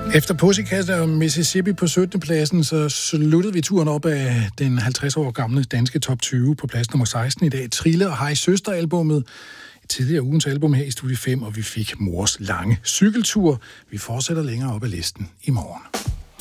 Efter Pussycat og Mississippi på 17. pladsen, så sluttede vi turen op af den 50 år gamle danske top 20 på plads nummer 16 i dag. Trille og Hej Søster-albummet, et tidligere ugens album her i Studie 5, og vi fik Mors lange cykeltur. Vi fortsætter længere op ad listen i morgen.